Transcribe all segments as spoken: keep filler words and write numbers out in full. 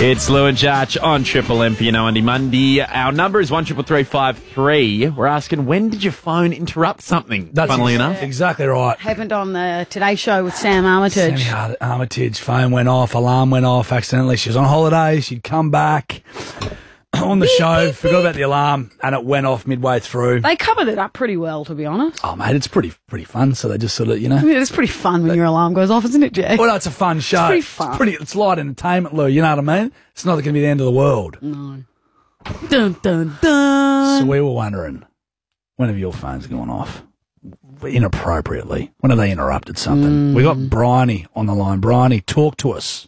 It's Lou and Jarch on Triple M for your Know Andy Monday. Our number is one triple three five three. We're asking, when did your phone interrupt something? That's funnily ex- enough, exactly right. Happened on the Today Show with Sam Armitage. Sammy Ar- Armitage, phone went off, alarm went off accidentally. She was on holiday, she'd come back on the show, forgot about the alarm, and it went off midway through. They covered it up pretty well, to be honest. Oh, mate, it's pretty pretty fun, so they just sort of, you know. I mean, it's pretty fun when your alarm goes off, isn't it, Jack? Well, no, it's a fun show. It's pretty fun. It's, pretty, it's light entertainment, Lou, you know what I mean? It's not going to be the end of the world. No. Dun, dun, dun. So we were wondering, when have your phones gone off? Inappropriately. When have they interrupted something? Mm. We got Bryony on the line. Bryony, talk to us.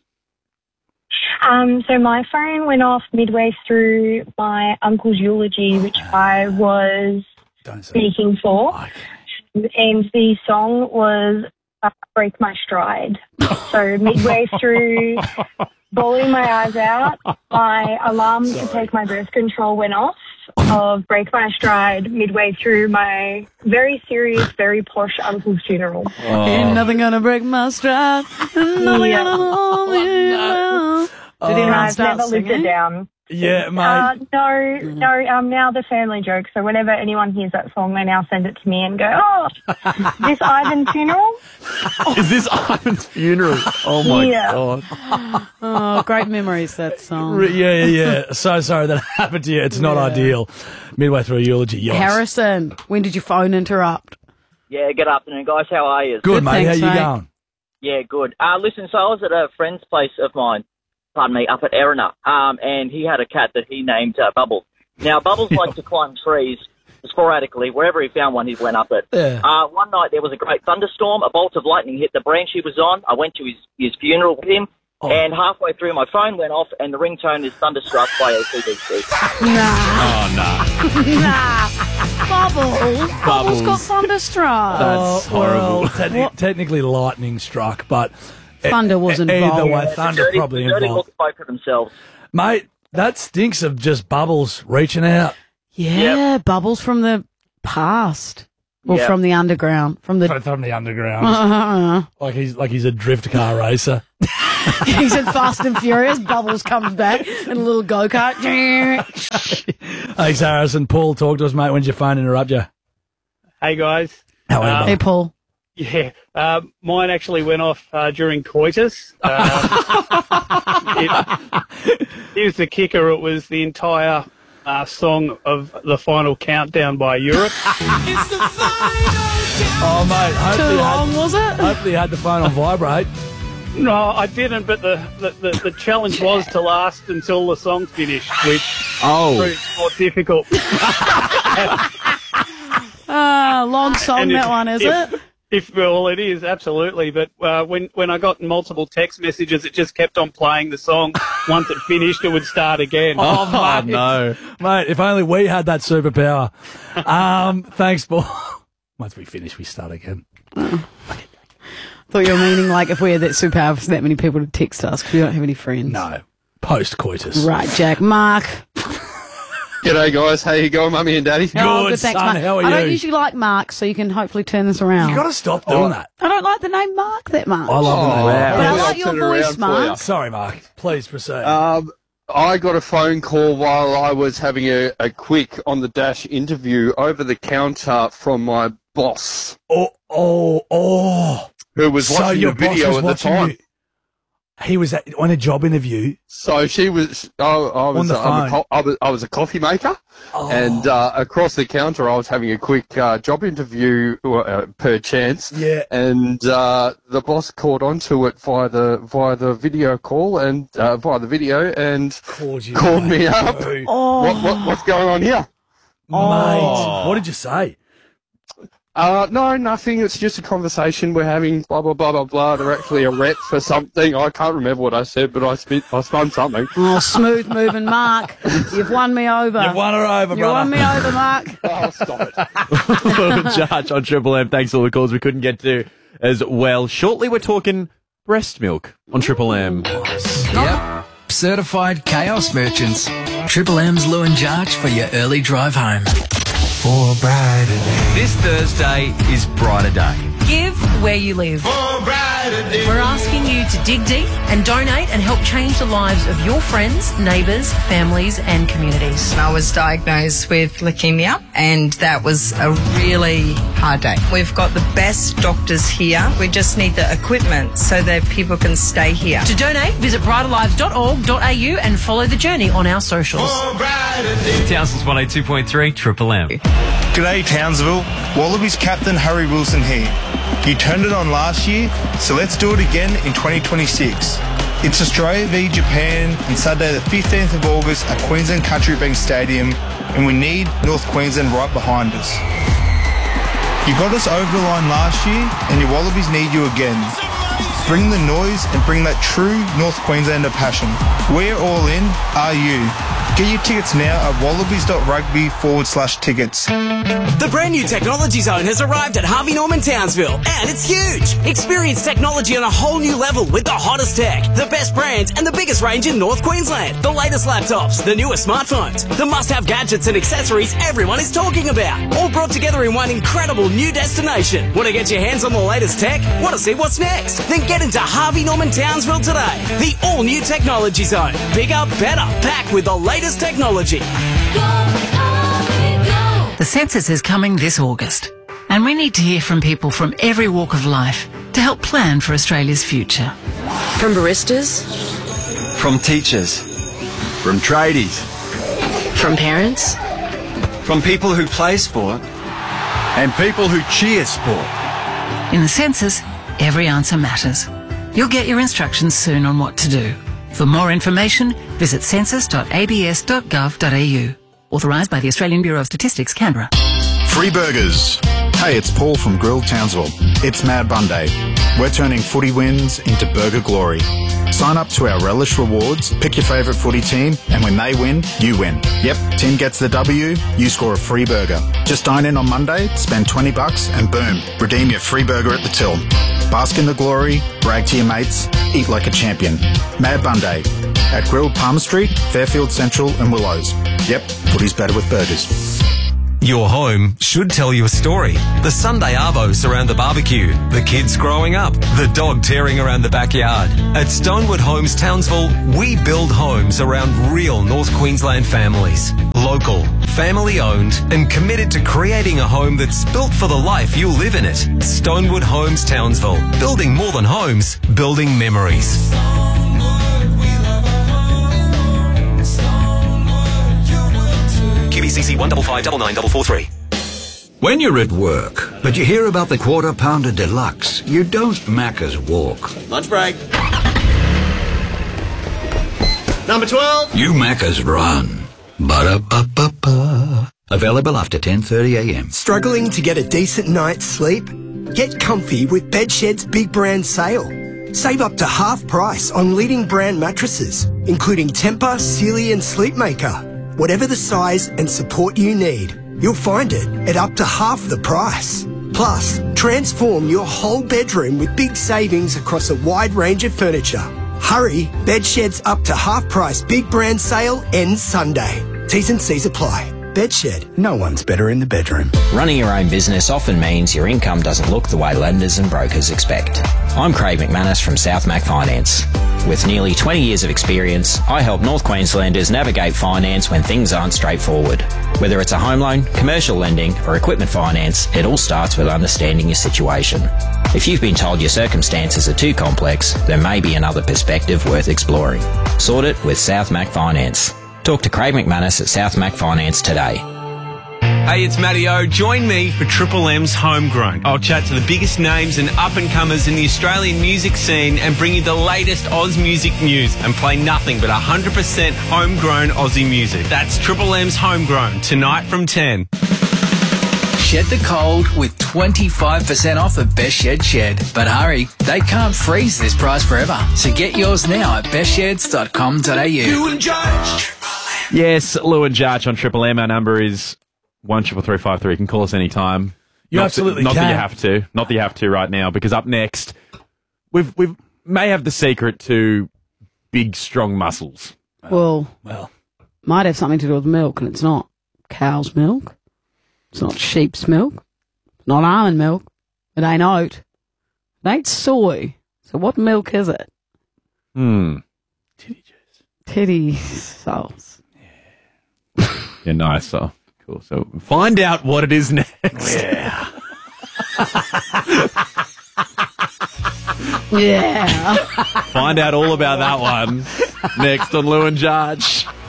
Um, so my phone went off midway through my uncle's eulogy, which I was Don't say speaking for, Okay. and the song was uh, Break My Stride. So midway through bawling my eyes out, my alarm to take my birth control went off of Break My Stride midway through my very serious, very posh uncle's funeral. Oh. Ain't nothing gonna break my stride. Ain't nothing Yeah. gonna hold me down. Did And anyone I've start never lived it singing? down. Yeah, mate. Uh, no, no, um, now the family joke. So whenever anyone hears that song, they now send it to me and go, oh, this Ivan's funeral? Is this Ivan's funeral? Oh my Yeah. god! Oh, great memories, that song. Re- yeah, yeah, yeah. So sorry that happened to you. It's not Yeah. ideal. Midway through a eulogy, yes. Harrison, when did your phone interrupt? Yeah, good afternoon, guys. How are you? Good, Good, mate. thanks, How you mate. going? Yeah, good. Uh, listen, so I was at a friend's place of mine, pardon me, up at Erina, um, and he had a cat that he named uh, Bubbles. Now, Bubbles likes to climb trees sporadically. Wherever he found one, he went up it. Yeah. Uh, one night there was a great thunderstorm. A bolt of lightning hit the branch he was on. I went to his, his funeral with him, Oh. and halfway through my phone went off, and the ringtone is Thunderstruck by A C D C. Nah, Oh no! nah. Bubbles. Bubbles got Bubbles. thunderstruck. That's Oh, well, horrible. techni- technically, lightning struck, but Thunder was e- involved. Either way, The thunder dirty, probably the dirty involved. look spoke for themselves. Mate, that stinks of just Bubbles reaching out. Yeah, Bubbles from the past. Or Yep. from the underground. From the... From the underground, like he's like he's a drift car racer. He's in Fast and Furious. Bubbles comes back in a little go-kart. Thanks, Harrison. Paul, talk to us, mate. When did your phone interrupt you? Hey guys. How are you, Um, mate? Hey, Paul. Yeah, um, mine actually went off uh, during coitus. Um, it, here's the kicker: it was the entire uh, song of the Final Countdown by Europe. Oh, mate. Hopefully Too you had- long, was it? Hopefully you had the phone on vibrate. No, I didn't, but the, the, the, the challenge was to last until the song finished, which Oh, proved more difficult. Ah, long song, And that if- one, is if- it? If well, it is absolutely. But uh, when when I got multiple text messages, it just kept on playing the song. Once it finished, it would start again. Oh, oh mate. no! Mate, if only we had that superpower. Um, thanks, Paul. Once we finish, we start again. Thought you were meaning like if we had that superpower for that many people to text us because we don't have any friends. No. Post-coitus. Right, Jack. Mark. G'day guys, how you going, mummy and daddy? Oh, Good, thanks, son. Mark. How are I don't you? usually like Mark, so you can hopefully turn this around. You got to stop doing that. I don't like the name Mark that much. I love the name. wow. But I I'll like your turn it voice, around for Mark. Sorry, Mark. Please proceed. Um, I got a phone call while I was having a, a quick on the dash interview over the counter from my boss, oh, oh, oh. who was So watching your the video boss was at the watching time. you. He was at, on a job interview. So she was, I, I was, On the I'm a phone. co- I was, I was a coffee maker, Oh. and uh, across the counter I was having a quick uh, job interview uh, per chance. Yeah. And uh, the boss caught onto it via the via the video call and uh, via the video and Called you. called mate. me up. Oh, What, what what's going on here? Mate, what did you say? Uh, no, nothing. It's just a conversation we're having. Blah blah blah blah blah. They're actually a rep for something. I can't remember what I said, but I spit. I spun something. oh, smooth moving, Mark. You've won me over. You've won her over, You brother. won me over, Mark. Oh, stop it. Jarch on Triple M. Thanks for all the calls we couldn't get to as well. Shortly, we're talking breast milk on Triple M. Yep. Certified chaos merchants. Triple M's Lou and Jarch for your early drive home. For brighter day. This Thursday is brighter day. Give where you live. For brighter We're asking you to dig deep and donate and help change the lives of your friends, neighbours, families and communities. I was diagnosed with leukemia and that was a really hard day. We've got the best doctors here. We just need the equipment so that people can stay here. To donate, visit brighter lives dot org dot a u and follow the journey on our socials. Townsville's one oh two point three Triple M. G'day Townsville, Wallabies captain Harry Wilson here. You turned it on last year, so let's do it again in twenty twenty-six. It's Australia v Japan on Saturday the fifteenth of August at Queensland Country Bank Stadium, and we need North Queensland right behind us. You got us over the line last year, and your Wallabies need you again. Bring the noise and bring that true North Queenslander passion. We're all in, are you? Get your tickets now at wallabies.rugby forward slash tickets. The brand new Technology Zone has arrived at Harvey Norman Townsville, and it's huge! Experience technology on a whole new level with the hottest tech, the best brands, and the biggest range in North Queensland. The latest laptops, the newest smartphones, the must-have gadgets and accessories everyone is talking about, all brought together in one incredible new destination. Want to get your hands on the latest tech? Want to see what's next? Then get into Harvey Norman Townsville today. The all-new Technology Zone. Bigger, better, packed with the latest technology. The census is coming this August, and we need to hear from people from every walk of life to help plan for Australia's future. From baristas, from teachers, from tradies, from parents, from people who play sport, and people who cheer sport. In the census, every answer matters. You'll get your instructions soon on what to do. For more information, visit census dot a b s dot gov dot a u. Authorised by the Australian Bureau of Statistics, Canberra. Free burgers. Hey, it's Paul from Grill Townsville. It's Mad Bun Day. We're turning footy wins into burger glory. Sign up to our Relish Rewards, pick your favourite footy team, and when they win, you win. Yep, team gets the W, you score a free burger. Just dine in on Monday, spend twenty bucks, and boom, redeem your free burger at the till. Bask in the glory, brag to your mates, eat like a champion. Mad Bun Day at Grill Palmer Street, Fairfield Central and Willows. Yep, footy's better with burgers. Your home should tell you a story. The Sunday arvos around the barbecue, the kids growing up, the dog tearing around the backyard. At Stonewood Homes Townsville, we build homes around real North Queensland families. Local, family owned, and committed to creating a home that's built for the life you'll live in it. Stonewood Homes Townsville. Building more than homes, building memories. Q B C C one five five nine nine four three. When you're at work, but you hear about the Quarter Pounder Deluxe, you don't Macca's walk. Lunch break. Number twelve. You Macca's run. Ba-da-ba-ba-ba. Available after ten thirty a m. Struggling to get a decent night's sleep? Get comfy with Bedshed's big brand sale. Save up to half price on leading brand mattresses, including Tempur, Sealy and Sleepmaker. Whatever the size and support you need, you'll find it at up to half the price. Plus, transform your whole bedroom with big savings across a wide range of furniture. Hurry, Bedshed's up to half price big brand sale ends Sunday. T's and C's apply. Bedshed, no one's better in the bedroom. Running your own business often means your income doesn't look the way lenders and brokers expect. I'm Craig McManus from South Mac Finance. With nearly twenty years of experience, I help North Queenslanders navigate finance when things aren't straightforward. Whether it's a home loan, commercial lending or equipment finance, it all starts with understanding your situation. If you've been told your circumstances are too complex, there may be another perspective worth exploring. Sort it with South Mac Finance. Talk to Craig McManus at South Mac Finance today. Hey, it's Matty O. Join me for Triple M's Homegrown. I'll chat to the biggest names and up-and-comers in the Australian music scene and bring you the latest Oz music news and play nothing but one hundred percent homegrown Aussie music. That's Triple M's Homegrown, tonight from ten. Shed the cold with twenty-five percent off at Best Shed Shed. But hurry, they can't freeze this price forever. So get yours now at best sheds dot com dot a u. You and Judge. Yes, Lou and Judge on Triple M. Our number is one triple three five three. You can call us anytime. You not absolutely that, not can. that you have to. Not that you have to right now, because up next, we've we may have the secret to big, strong muscles. Well, well, might have something to do with milk, and it's not cow's milk. It's not sheep's milk. It's not almond milk. It ain't oat. It ain't soy. So what milk is it? Hmm. Teddy sauce. Yeah, nice. So cool. So find out what it is next. Yeah. Yeah. Find out all about that one next on Lou and Judge.